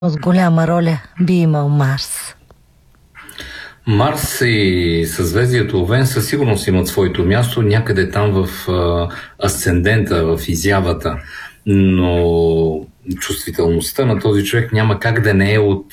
С голяма роля би имал Марс? Марс и съзвездието Овен със сигурност имат своето място някъде там в асцендента, в изявата, но чувствителността на този човек няма как да не е от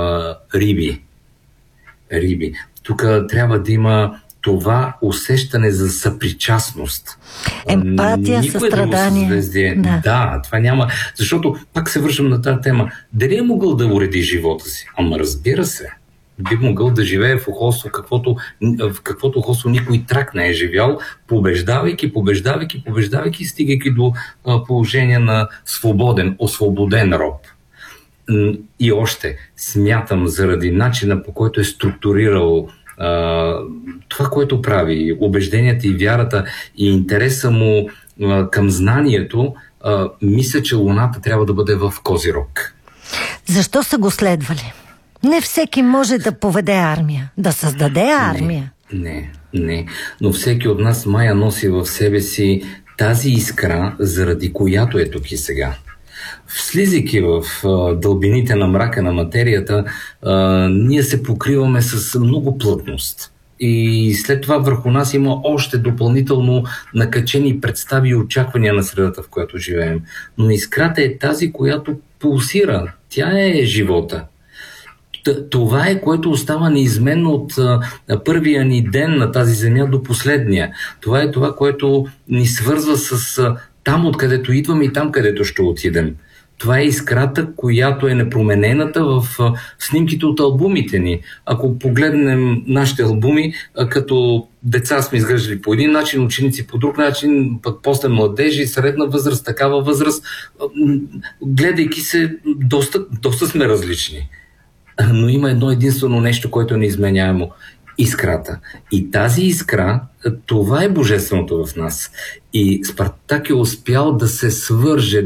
риби. Тук трябва да има това усещане за съпричастност. Емпатия, състрадание. Да, това няма. Защото пак се връщам на тази тема. Дали е могъл да уреди живота си? Ама разбира се. Би могъл да живее в охолство, в каквото охолство никой трак не е живял, побеждавайки, стигайки до положение на освободен роб. И още смятам заради начина, по който е структурирал това, което прави, убежденията и вярата и интереса му към знанието, мисля, че Луната трябва да бъде в Козирог. Защо са го следвали? Не всеки може да поведе армия, да създаде армия. Не. Но всеки от нас мая носи в себе си тази искра, заради която е тук и сега. Слизайки в дълбините на мрака на материята, ние се покриваме с много плътност. И след това върху нас има още допълнително накачени представи и очаквания на средата, в която живеем. Но искрата е тази, която пулсира. Тя е живота. Това е, което остава неизменно от първия ни ден на тази земя до последния. Това е това, което ни свързва с там, откъдето идваме и там, където ще отидем. Това е искрата, която е непроменената в снимките от албумите ни. Ако погледнем нашите албуми, като деца сме изглеждали по един начин, ученици по друг начин, пък после младежи, средна възраст, такава възраст, гледайки се, доста сме различни. Но има едно единствено нещо, което е неизменяемо. Искрата. И тази искра, това е божественото в нас. И Спартак е успял да се свърже,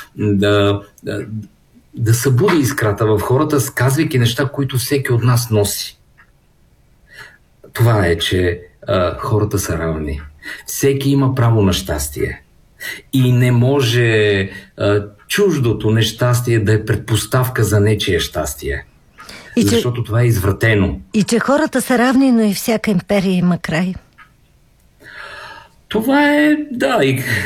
да събуди искрата в хората, сказвайки неща, които всеки от нас носи. Това е, че хората са равни. Всеки има право на щастие. И не може чуждото нещастие да е предпоставка за нечие щастие. Защото това е извратено. И че хората са равни, но и всяка империя има край. Това е, да,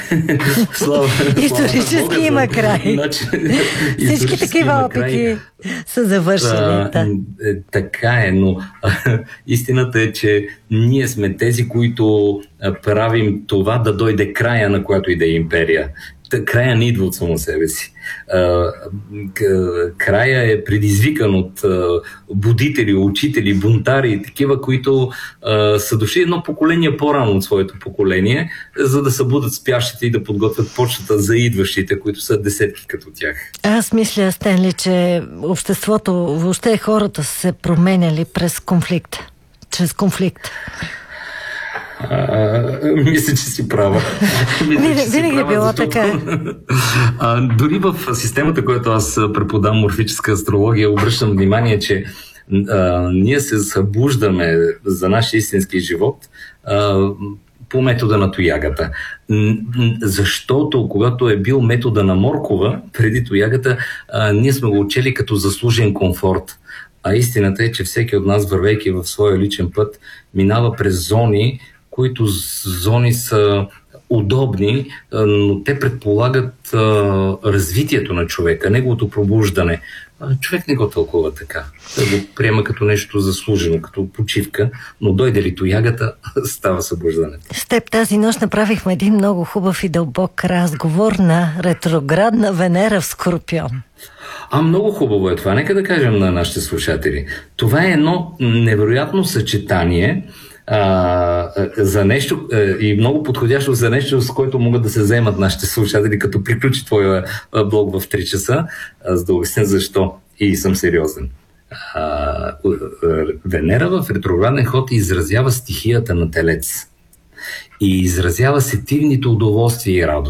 исторически има край. Всички такива опити са завършили. Така е, но истината е, че ние сме тези, които правим това да дойде края на която и да е империя. Края не идва от само себе си. Края е предизвикан от будители, учители, бунтари и такива, които са дошли едно поколение по-рано от своето поколение, за да събудат спящите и да подготвят почвата за идващите, които са десетки като тях. Аз мисля, Стенли, че обществото, въобще хората са се променяли чрез конфликт. Мисля, че си права. Винаги е било така. Дори в системата, която аз преподавам, морфическа астрология, обръщам внимание, че ние се събуждаме за нашия истински живот по метода на тоягата. Защото когато е бил метода на Моркова, преди тоягата, ние сме го учели като заслужен комфорт. А истината е, че всеки от нас, вървейки в своя личен път, минава през зони, които зони са удобни, но те предполагат развитието на човека, неговото пробуждане. Човек не го тълкува така. Той го приема като нещо заслужено, като почивка, но дойде ли тоягата, става събуждането. С теб тази нощ направихме един много хубав и дълбок разговор на ретроградна Венера в Скорпион. Много хубаво е това. Нека да кажем на нашите слушатели. Това е едно невероятно съчетание за нещо и много подходящо за нещо, с което могат да се заемат нашите слушатели, като приключи твоя блог в 3 часа, за да обясня защо. И съм сериозен. Венера в ретрограден ход изразява стихията на Телец и изразява сетивните удоволствия и радост.